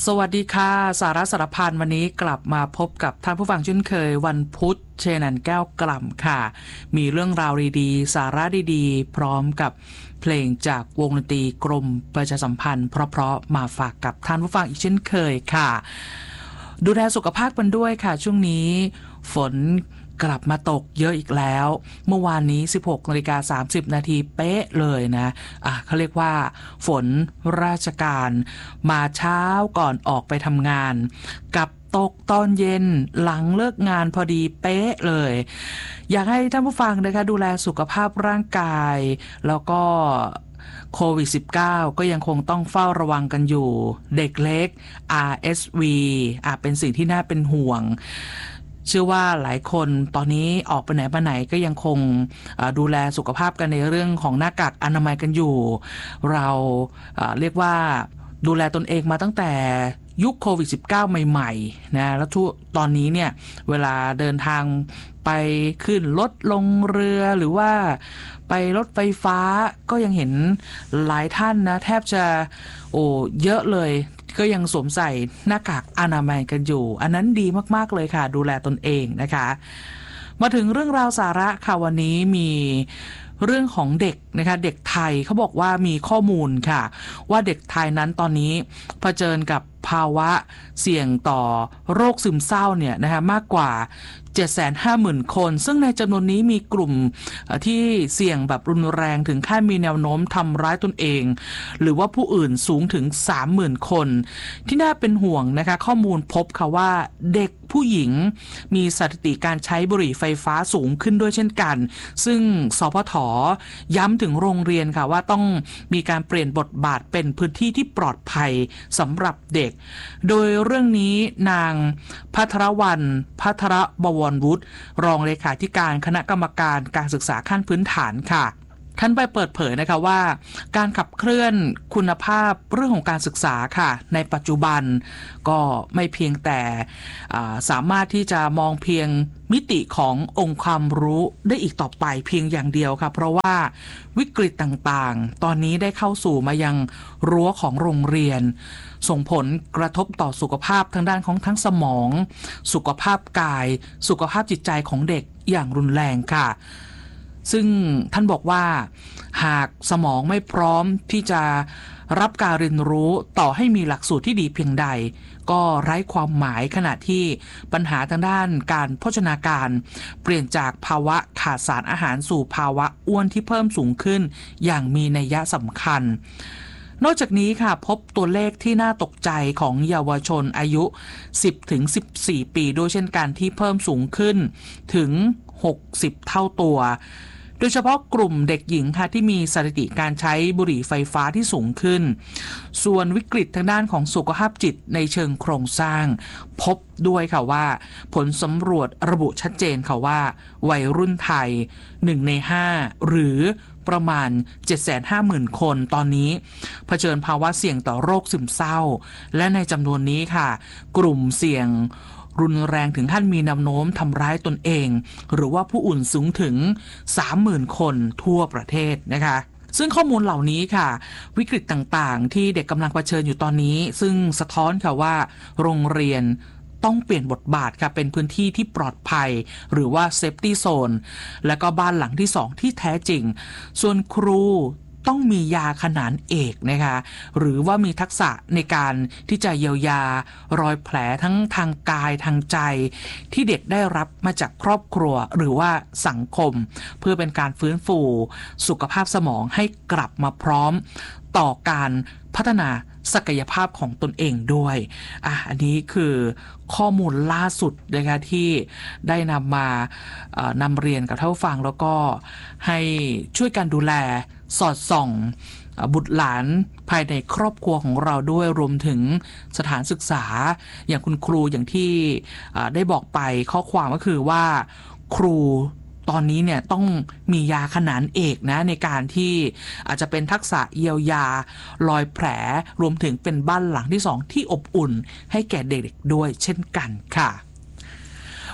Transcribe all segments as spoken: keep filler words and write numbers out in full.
สวัสดีค่ะสาระสารพันวันนี้กลับมาพบกับท่านผู้ฟังเช่นเคยวันพุธเชนันแก้วกล่ำค่ะมีเรื่องราวดีๆสาระดีๆพร้อมกับเพลงจากวงดนตรีกรมประชาสัมพันธ์เพราะๆมาฝากกับท่านผู้ฟังอีกเช่นเคยค่ะดูแลสุขภาพกันด้วยค่ะช่วงนี้ฝนกลับมาตกเยอะอีกแล้วเมื่อวานนี้ สิบหกนาฬิกาสามสิบนาทีเป๊ะเลยนะอ่ะเขาเรียกว่าฝนราชการมาเช้าก่อนออกไปทำงานกับตกตอนเย็นหลังเลิกงานพอดีเป๊ะเลยอยากให้ท่านผู้ฟังนะคะดูแลสุขภาพร่างกายแล้วก็โควิด สิบเก้า ก็ยังคงต้องเฝ้าระวังกันอยู่เด็กเล็ก อาร์ เอส วี อ่ะเป็นสิ่งที่น่าเป็นห่วงเชื่อว่าหลายคนตอนนี้ออกไปไหนมาไหนก็ยังคงดูแลสุขภาพกันในเรื่องของหน้ากากอนามัยกันอยู่เราเรียกว่าดูแลตนเองมาตั้งแต่ยุคโควิด สิบเก้า ใหม่ๆนะแล้วทุกตอนนี้เนี่ยเวลาเดินทางไปขึ้นรถลงเรือหรือว่าไปรถไฟฟ้าก็ยังเห็นหลายท่านนะแทบจะโอ้เยอะเลยก็ยังสวมใส่หน้ากากอนามัยกันอยู่อันนั้นดีมากๆเลยค่ะดูแลตนเองนะคะมาถึงเรื่องราวสาระค่ะวันนี้มีเรื่องของเด็กนะคะเด็กไทยเขาบอกว่ามีข้อมูลค่ะว่าเด็กไทยนั้นตอนนี้เผชิญกับภาวะเสี่ยงต่อโรคซึมเศร้าเนี่ยนะคะมากกว่า เจ็ดแสนห้าหมื่น คนซึ่งในจำนวนนี้มีกลุ่มที่เสี่ยงแบบรุนแรงถึงขั้นมีแนวโน้มทำร้ายตนเองหรือว่าผู้อื่นสูงถึง สามหมื่น คนที่น่าเป็นห่วงนะคะข้อมูลพบค่ะว่าเด็กผู้หญิงมีสถิติการใช้บุหรี่ไฟฟ้าสูงขึ้นด้วยเช่นกันซึ่งสพท.ย้ำถึงโรงเรียนค่ะว่าต้องมีการเปลี่ยนบทบาทเป็นพื้นที่ที่ปลอดภัยสำหรับเด็กโดยเรื่องนี้นางภัทรวรรณภัทรบวรวุฒิรองเลขาธิการคณะกรรมการการศึกษาขั้นพื้นฐานค่ะท่านไปเปิดเผยนะคะว่าการขับเคลื่อนคุณภาพเรื่องของการศึกษาค่ะในปัจจุบันก็ไม่เพียงแต่สามารถที่จะมองเพียงมิติขององค์ความรู้ได้อีกต่อไปเพียงอย่างเดียวค่ะเพราะว่าวิกฤตต่างๆตอนนี้ได้เข้าสู่มายังรั้วของโรงเรียนส่งผลกระทบต่อสุขภาพทางด้านของทั้งสมองสุขภาพกายสุขภาพจิตใจของเด็กอย่างรุนแรงค่ะซึ่งท่านบอกว่าหากสมองไม่พร้อมที่จะรับการเรียนรู้ต่อให้มีหลักสูตรที่ดีเพียงใดก็ไร้ความหมายขณะที่ปัญหาทางด้านการโภชนาการเปลี่ยนจากภาวะขาดสารอาหารสู่ภาวะอ้วนที่เพิ่มสูงขึ้นอย่างมีนัยยะสำคัญนอกจากนี้ค่ะพบตัวเลขที่น่าตกใจของเยาวชนอายุ สิบถึงสิบสี่ ปีด้วยเช่นกันที่เพิ่มสูงขึ้นถึงหกสิบเท่าตัวโดยเฉพาะกลุ่มเด็กหญิงค่ะที่มีสถิติการใช้บุหรี่ไฟฟ้าที่สูงขึ้นส่วนวิกฤตทางด้านของสุขภาพจิตในเชิงโครงสร้างพบด้วยค่ะว่าผลสำรวจระบุชัดเจนค่ะว่าวัยรุ่นไทยหนึ่งในห้าหรือประมาณ เจ็ดแสนห้าหมื่น คนตอนนี้เผชิญภาวะเสี่ยงต่อโรคซึมเศร้าและในจำนวนนี้ค่ะกลุ่มเสี่ยงรุนแรงถึงขั้นมีแนวโน้มทำร้ายตนเองหรือว่าผู้อื่นสูงถึง สามหมื่น คนทั่วประเทศนะคะซึ่งข้อมูลเหล่านี้ค่ะวิกฤตต่างๆที่เด็กกำลังเผชิญอยู่ตอนนี้ซึ่งสะท้อนค่ะว่าโรงเรียนต้องเปลี่ยนบทบาทค่ะเป็นพื้นที่ที่ปลอดภัยหรือว่าเซฟตี้โซนและก็บ้านหลังที่สองที่แท้จริงส่วนครูต้องมียาขนานเอกนะคะหรือว่ามีทักษะในการที่จะเยียวยารอยแผลทั้งทางกายทางใจที่เด็กได้รับมาจากครอบครัวหรือว่าสังคมเพื่อเป็นการฟื้นฟูสุขภาพสมองให้กลับมาพร้อมต่อการพัฒนาศักยภาพของตนเองด้วยอ่ะอันนี้คือข้อมูลล่าสุดนะคะที่ได้นำมานำเรียนกับท่านผู้ฟังแล้วก็ให้ช่วยกันดูแลสอดส่องบุตรหลานภายในครอบครัวของเราด้วยรวมถึงสถานศึกษาอย่างคุณครูอย่างที่ได้บอกไปข้อความก็คือว่าครูตอนนี้เนี่ยต้องมียาขนานเอกนะในการที่อาจจะเป็นทักษะเยียวยารอยแผลรวมถึงเป็นบ้านหลังที่สองที่อบอุ่นให้แก่เด็กๆด้วยเช่นกันค่ะ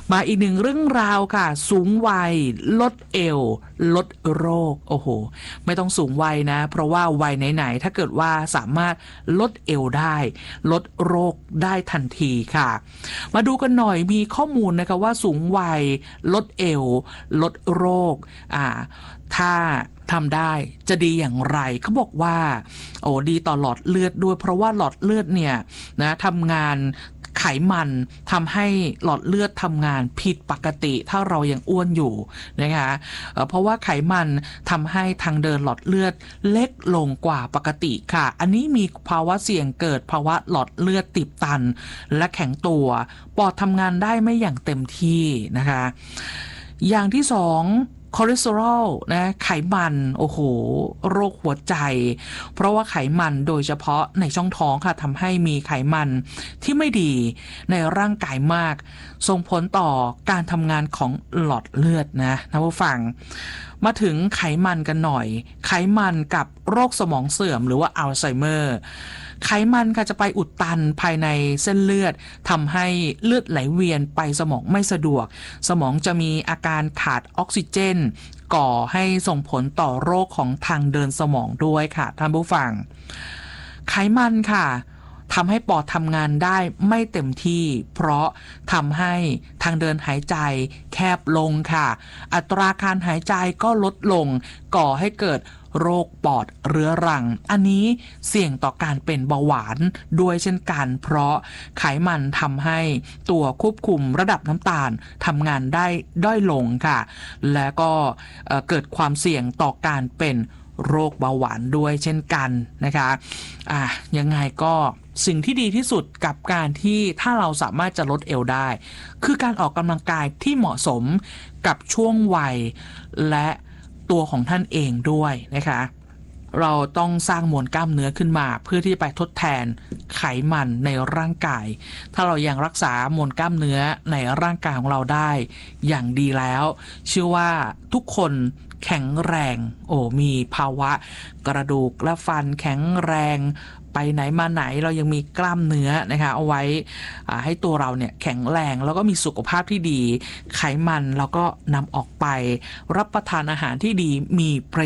มาอีกหนึ่งเรื่องราวค่ะสูงวัยลดเอวลดโรคโอ้โหไม่ต้องสูงวัยนะเพราะว่าวัยไหนๆถ้าเกิดว่าสามารถลดเอวได้ลดโรคได้ทันทีค่ะมาดูกันหน่อยมีข้อมูลนะคะว่าสูงวัยลดเอวลดโรคอ่าถ้าทำได้จะดีอย่างไรเขาบอกว่าโอ้ดีต่อหลอดเลือดด้วยเพราะว่าหลอดเลือดเนี่ยนะทำงานไขมันทำให้หลอดเลือดทำงานผิดปกติถ้าเรายังอ้วนอยู่นะคะเพราะว่าไขมันทำให้ทางเดินหลอดเลือดเล็กลงกว่าปกติค่ะอันนี้มีภาวะเสี่ยงเกิดภาวะหลอดเลือดตีบตันและแข็งตัวปอดทำงานได้ไม่อย่างเต็มที่นะคะอย่างที่สองคอเลสเตอรอลนะไขมันโอ้โหโรคหัวใจเพราะว่าไขมันโดยเฉพาะในช่องท้องค่ะทำให้มีไขมันที่ไม่ดีในร่างกายมากส่งผลต่อการทำงานของหลอดเลือดนะท่านผู้ฟังมาถึงไขมันกันหน่อยไขมันกับโรคสมองเสื่อมหรือว่าอัลไซเมอร์ไขมันค่ะจะไปอุดตันภายในเส้นเลือดทำให้เลือดไหลเวียนไปสมองไม่สะดวกสมองจะมีอาการขาดออกซิเจนก่อให้ส่งผลต่อโรคของทางเดินสมองด้วยค่ะท่านผู้ฟังไขมันค่ะทำให้ปอดทำงานได้ไม่เต็มที่เพราะทำให้ทางเดินหายใจแคบลงค่ะอัตราการหายใจก็ลดลงก่อให้เกิดโรคปอดเรื้อรังอันนี้เสี่ยงต่อการเป็นเบาหวานด้วยเช่นกันเพราะไขมันทำให้ตัวควบคุมระดับน้ำตาลทำงานได้ด้อยลงค่ะและก็เกิดความเสี่ยงต่อการเป็นโรคเบาหวานด้วยเช่นกันนะคะอ่ะยังไงก็สิ่งที่ดีที่สุดกับการที่ถ้าเราสามารถจะลดเอวได้คือการออกกำลังกายที่เหมาะสมกับช่วงวัยและตัวของท่านเองด้วยนะคะเราต้องสร้างมวลกล้ามเนื้อขึ้นมาเพื่อที่จะไปทดแทนไขมันในร่างกายถ้าเรายังรักษามวลกล้ามเนื้อในร่างกายของเราได้อย่างดีแล้วเชื่อว่าทุกคนแข็งแรงโอ้มีภาวะกระดูกและฟันแข็งแรงไปไหนมาไหนเรายังมีกล้ามเนื้อนะคะเอาไว้ให้ตัวเราเนี่ยแข็งแรงแล้วก็มีสุขภาพที่ดีไขมันเราก็นำออกไปรับประทานอาหารที่ดีมีประ